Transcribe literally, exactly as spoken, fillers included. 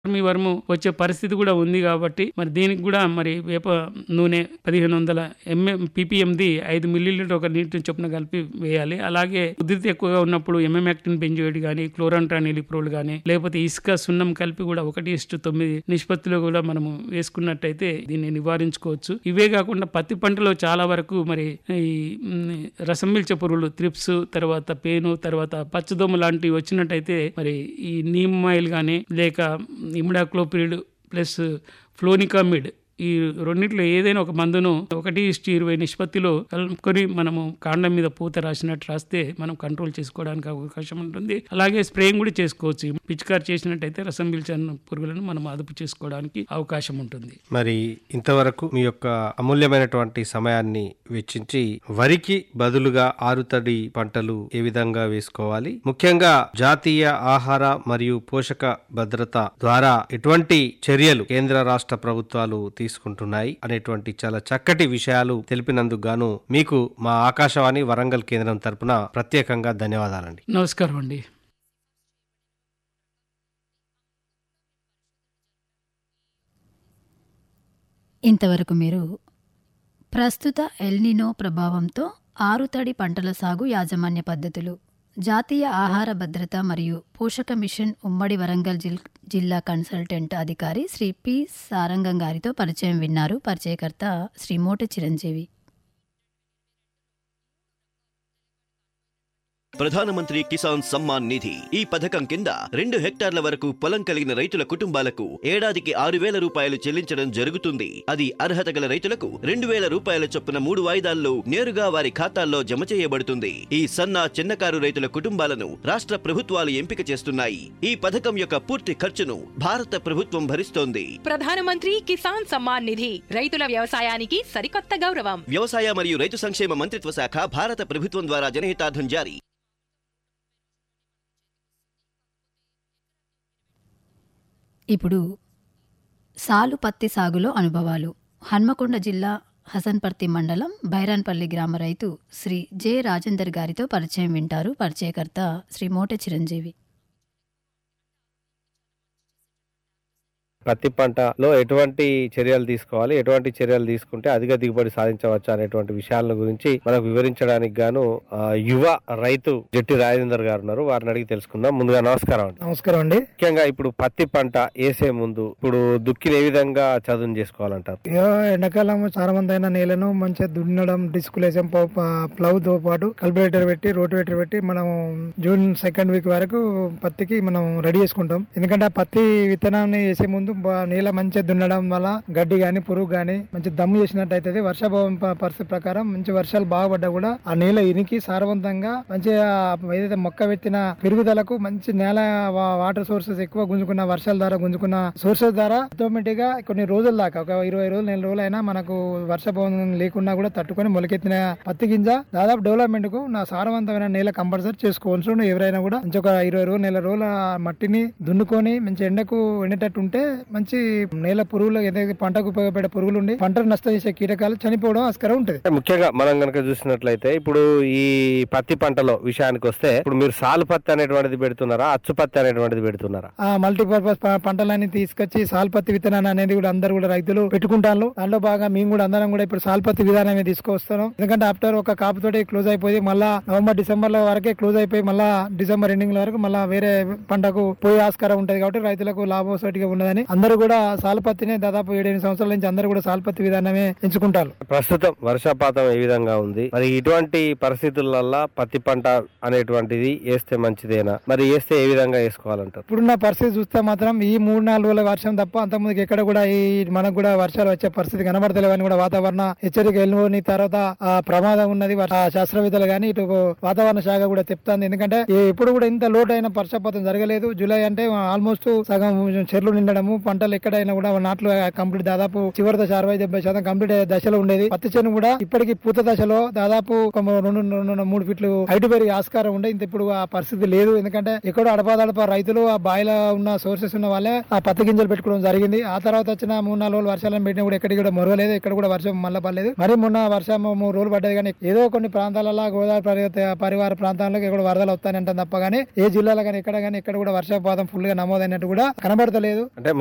మీ వరము వచ్చే పరిస్థితి కూడా ఉంది కాబట్టి మరి దీనికి కూడా మరి వేప నూనె పదిహేను వందల ఎంఎం పీపీఎంది ఐదు మిల్లీ లీటర్ ఒక నీటి చొప్పున కలిపి వేయాలి. అలాగే ఉధృతి ఎక్కువగా ఉన్నప్పుడు ఎంఎంయాక్టిన్ బెంజోయిడ్ కానీ క్లోరాంట్రానిలిప్రోల్ కానీ లేకపోతే ఇసుక సున్నం కలిపి కూడా ఒకటి ఇష్టు తొమ్మిది నిష్పత్తిలో కూడా మనము వేసుకున్నట్టయితే దీన్ని నివారించుకోవచ్చు. ఇవే కాకుండా పత్తి పంటలో చాలా వరకు మరి ఈ రసం పీల్చే పురుగులు త్రిప్స్, తర్వాత పేను, తర్వాత పచ్చదోమ లాంటివి వచ్చినట్టయితే మరి ఈ నీమ్ ఆయిల్ కానీ లేక ఇమిడాక్లోపిరిడ్ ప్లస్ ఫ్లోనికామిడ్ ఈ రెండింటిలో ఏదైనా ఒక మందును ఒకటి ఇష్టి ఇరవై నిష్పత్తిలో కలుపుకొని మనము కాండం మీద పూత రాసినట్టు రాస్తే మనం కంట్రోల్ చేసుకోవడానికి అవకాశం ఉంటుంది. అలాగే స్ప్రేయింగ్ కూడా చేసుకోవచ్చు. పిచికారి చేసినట్టయితే రసం పీల్చని పురుగులను మనం అదుపు చేసుకోవడానికి అవకాశం ఉంటుంది. మరి ఇంతవరకు మీ యొక్క అమూల్యమైనటువంటి సమయాన్ని వెచ్చించి వరికి బదులుగా ఆరుతడి పంటలు ఏ విధంగా వేసుకోవాలి, ముఖ్యంగా జాతీయ ఆహార మరియు పోషక భద్రత ద్వారా ఎటువంటి చర్యలు కేంద్ర రాష్ట్ర ప్రభుత్వాలు తీసుకుంటున్నాయి అనేటువంటి చాలా చక్కటి విషయాలు తెలిపినందుకు గాను మీకు మా ఆకాశవాణి వరంగల్ కేంద్రం తరపున ప్రత్యేకంగా ధన్యవాదాలండి. నమస్కారం అండి. ఇంతవరకు మీరు ప్రస్తుత ఎల్నినో ప్రభావంతో ఆరుతడి పంటల సాగు యాజమాన్య పద్ధతులు, జాతీయ ఆహార భద్రత మరియు పోషక మిషన్ ఉమ్మడి వరంగల్ జిల్లా కన్సల్టెంట్ అధికారి శ్రీ పి సారంగం గారితో పరిచయం విన్నారు. పరిచయకర్త శ్రీ మోట చిరంజీవి. ప్రధానమంత్రి కిసాన్ సమ్మాన్ నిధి ఈ పథకం కింద రెండు హెక్టార్ల వరకు పొలం కలిగిన రైతుల కుటుంబాలకు ఏడాదికి ఆరు వేల రూపాయలు చెల్లించడం జరుగుతుంది. అది అర్హత గల రైతులకు రెండు వేల రూపాయల చొప్పున మూడు వాయిదాల్లో నేరుగా వారి ఖాతాల్లో జమ చేయబడుతుంది. ఈ సన్న చిన్నకారు రైతుల కుటుంబాలను రాష్ట్ర ప్రభుత్వాలు ఎంపిక చేస్తున్నాయి. ఈ పథకం యొక్క పూర్తి ఖర్చును భారత ప్రభుత్వం భరిస్తోంది. ప్రధానమంత్రి కిసాన్ సమ్మాన్ నిధి రైతుల వ్యవసాయానికి సరికొత్త గౌరవం. వ్యవసాయ మరియు రైతు సంక్షేమ మంత్రిత్వ శాఖ, భారత ప్రభుత్వం ద్వారా జనహితార్థం జారీ. ఇప్పుడు సాలు పత్తి సాగులో అనుభవాలు. హన్మకొండ జిల్లా హసన్పర్తి మండలం బైరాన్పల్లి గ్రామ రైతు శ్రీ జె రాజేందర్ గారితో పరిచయం వింటారు. పరిచయకర్త శ్రీ మోట చిరంజీవి. పత్తి పంటలో ఎటువంటి చర్యలు తీసుకోవాలి, ఎటువంటి చర్యలు తీసుకుంటే అధిక దిగుబడి సాధించవచ్చు అనేటువంటి విషయాల గురించి మనకు వివరించడానికి గాను యువ రైతు జట్టి రాజేందర్ గారు ఉన్నారు. వారిని అడిగి తెలుసుకుందాం. ముందుగా నమస్కారం అండి. నమస్కారం అండి. ముఖ్యంగా ఇప్పుడు పత్తి పంట వేసే ముందు ఇప్పుడు దుక్కిని ఏ విధంగా చదును చేసుకోవాలంటారు? ఎండాకాలం చాలా మంది అయినా నేలను మంచిగా దున్నడం, డిస్కులేషన్, ప్లవ్ తో పాటు కల్బరేటర్ పెట్టి రోటివేటర్ పెట్టి మనం జూన్ సెకండ్ వీక్ వరకు పత్తికి మనం రెడీ చేసుకుంటాం. ఎందుకంటే ఆ పత్తి విత్తనాన్ని వేసే ముందు నేల మంచిగా దున్నడం వల్ల గడ్డి గాని పురుగు గాని మంచి దమ్ము చేసినట్టు అవుతుంది. వర్షాభావం పరిస్థితి ప్రకారం మంచి వర్షాలు బాగుపడ్డా కూడా ఆ నేల ఇనికి సారవంతంగా మంచిగా ఏదైతే మొక్క పెట్టిన పెరుగుదలకు మంచి నేల వాటర్ సోర్సెస్ ఎక్కువ గుంజుకున్న, వర్షాల ద్వారా గుంజుకున్న సోర్సెస్ ద్వారా ఆటోమేటిక్ గా కొన్ని రోజుల దాకా ఒక ఇరవై రోజులు నెల రోజులు అయినా మనకు వర్షాభావం లేకుండా కూడా తట్టుకొని మొలకెత్తిన పత్తి గింజ దాదాపు డెవలప్మెంట్ కు నా సారవంతమైన నేల కంపల్సరీ చేసుకోవచ్చు. ఎవరైనా కూడా మంచి ఒక ఇరవై రోజులు నెల రోజుల మట్టిని దున్నుకొని మంచి ఎండకు ఎండేటట్టు ఉంటే మంచి నేల పురుగులు ఏదైతే పంటకు ఉపయోగపడే పురుగులు ఉండి పంటను నష్టం చేసే కీటకాలు చనిపోవడం ఆస్కారం ఉంటుంది. ముఖ్యంగా మనం కనుక చూసినట్లయితే ఇప్పుడు ఈ పత్తి పంటలో విషయానికి వస్తే ఇప్పుడు మీరు సాలు పత్తి అనేటువంటిది పెడుతున్నారా, అచ్చు పత్తి అనేటువంటిది పెడుతున్నారా? ఆ మల్టీపర్పస్ పంటలన్నీ తీసుకొచ్చి సాల్ పత్తి విత్తనాన్ని అనేది కూడా అందరు కూడా రైతులు పెట్టుకుంటారు. దానిలో బాగా మేము కూడా అందరం కూడా ఇప్పుడు సాల్ పత్తి విధానమే తీసుకొస్తాం. ఎందుకంటే ఆఫ్టర్ ఒక కాపుతోటి క్లోజ్ అయిపోయి మళ్ళా నవంబర్ డిసెంబర్ లో వరకే క్లోజ్ అయిపోయి మళ్ళా డిసెంబర్ ఎండింగ్ వరకు మళ్ళా వేరే పంటకు పోయే ఆస్కారం ఉంటది. కాబట్టి రైతులకు లాభసాటిగా ఉన్నదని అందరూ కూడా సాల్పత్తిని దాదాపు ఏడెనిమిది సంవత్సరాల నుంచి అందరూ కూడా సాల్పత్తి విధానమే ఎంచుకుంటారు. ప్రస్తుతం వర్షపాతం ఏ విధంగా ఉంది, మరి ఇటువంటి పరిస్థితులలో పత్తి పంట అనేటువంటిది వేస్తే మంచిదేనా, మరి వేస్తే ఏ విధంగా వేసుకోవాలంటారు? ఇప్పుడున్న పరిస్థితి చూస్తే మాత్రం ఈ మూడు నాలుగు రోజుల వర్షం తప్ప అంతకుముందుకు ఎక్కడ కూడా ఈ మనకు కూడా వర్షాలు వచ్చే పరిస్థితి కనబడతలేవని కూడా వాతావరణ హెచ్చరిక వెళ్ళిన తర్వాత ఆ ప్రమాదం ఉన్నది శాస్త్రవేత్తలు గానీ ఇటు వాతావరణ శాఖ కూడా చెప్తాంది. ఎందుకంటే ఇప్పుడు కూడా ఇంత లోటు అయిన వర్షపాతం జరగలేదు. జూలై అంటే ఆల్మోస్ట్ సగం చెర్లు నిండడము, పంటలు ఎక్కడైనా కూడా నాట్లు కంప్లీట్ దాదాపు చివరి దశ అరవై డెబ్బై శాతం కంప్లీట్ అయ్యే దశలో ఉండేది. పత్తి చేను కూడా ఇప్పటికి పూత దశలో దాదాపు ఒక రెండు రెండు మూడు ఫీట్లు హైట్ పెరిగి ఆస్కారం ఉండే. ఇంత ఇప్పుడు ఆ పరిస్థితి లేదు. ఎందుకంటే ఎక్కడో అడపాదడప రైతులు ఆ బాయిలో ఉన్న సోర్సెస్ ఉన్న వాళ్ళే ఆ పత్తి గింజలు పెట్టుకోవడం జరిగింది. ఆ తర్వాత వచ్చిన మూడు నాలుగు రోజులు వర్షాలను పెట్టినా కూడా ఎక్కడికి కూడా మొరవలేదు, ఎక్కడ కూడా వర్షం మళ్ళీ పడలేదు. మరి మొన్న వర్షం మూడు రోజులు పడ్డది కానీ ఏదో కొన్ని ప్రాంతాలలో గోదావరి పరివార ప్రాంతాలకు ఎక్కడ వరదలు వస్తాయంటే తప్ప కానీ ఏ జిల్లాలో కానీ ఎక్కడ కానీ ఎక్కడ కూడా వర్షపాతం ఫుల్ గా నమోదైనట్టు కూడా కనబడతలేదు. అంటే